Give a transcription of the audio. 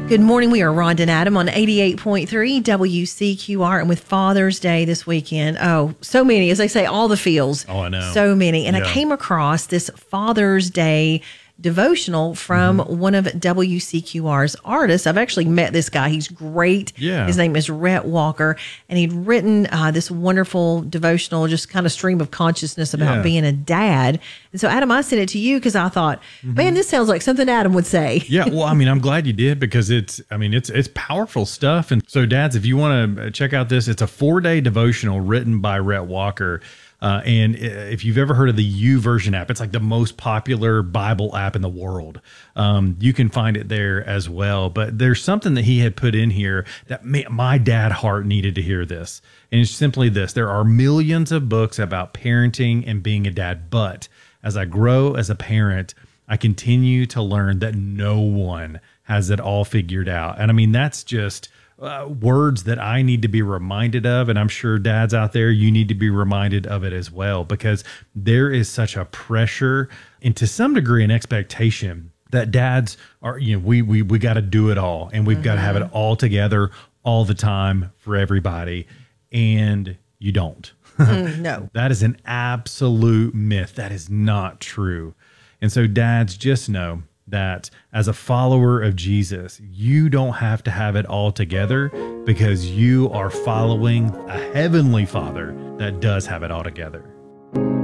Good morning. We are Rhonda and Adam on 88.3 WCQR. And with Father's Day this weekend, so many, as they say, all the feels. Oh, I know. So many. And Yeah. I came across this Father's Day devotional from one of WCQR's artists. I've actually met this guy. He's great. Yeah. His name is Rhett Walker. And he'd written this wonderful devotional, just kind of stream of consciousness about Yeah. being a dad. And so, Adam, I sent it to you because I thought, man, this sounds like something Adam would say. Yeah, well, I mean, I'm glad you did because it's powerful stuff. And so, dads, if you want to check out this, it's a 4-day devotional written by Rhett Walker. And if you've ever heard of the YouVersion app, it's like the most popular Bible app in the world. You can find it there as well. But there's something that he had put in here that my dad heart needed to hear this. And it's simply this: there are millions of books about parenting and being a dad, but as I grow as a parent, I continue to learn that no one has it all figured out. And I mean, that's just words that I need to be reminded of. And I'm sure dads out there, you need to be reminded of it as well, because there is such a pressure and to some degree an expectation that dads are, we got to do it all and we've got to have it all together all the time for everybody. And you don't. No. That is an absolute myth. That is not true. And so dads, just know that as a follower of Jesus, you don't have to have it all together because you are following a heavenly Father that does have it all together.